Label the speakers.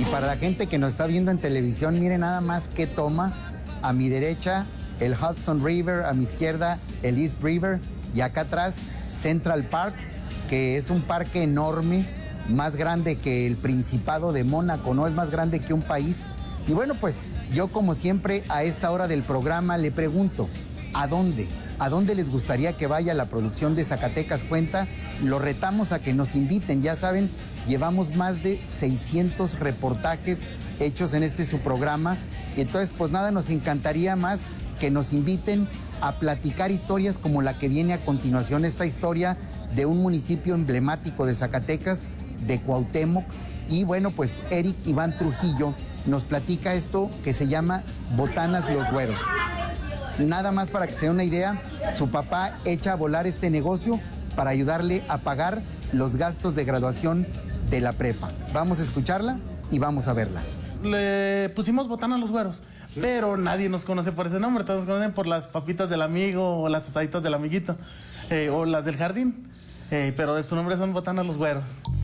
Speaker 1: para la gente que nos está viendo en televisión, miren nada más qué toma. A mi derecha, el Hudson River, a mi izquierda, el East River, y acá atrás, Central Park, que es un parque enorme, más grande que el Principado de Mónaco, ¿no? Es más grande que un país. Y bueno, pues yo como siempre a esta hora del programa le pregunto, ¿a dónde? ¿A dónde les gustaría que vaya la producción de Zacatecas Cuenta? Lo retamos a que nos inviten, ya saben, llevamos más de 600 reportajes hechos en este su programa. Y entonces, pues nada, nos encantaría más que nos inviten a platicar historias como la que viene a continuación, esta historia de un municipio emblemático de Zacatecas, de Cuauhtémoc. Y bueno, pues Eric Iván Trujillo nos platica esto que se llama Botanas Los Güeros. Nada más para que se dé una idea, su papá echa a volar este negocio para ayudarle a pagar los gastos de graduación de la prepa. Vamos a escucharla y vamos a verla.
Speaker 2: Le pusimos Botanas Los Güeros, ¿sí? Pero nadie nos conoce por ese nombre, todos nos conocen por las papitas del amigo o las asaditas del amiguito, o las del jardín, pero su nombre son Botanas Los Güeros.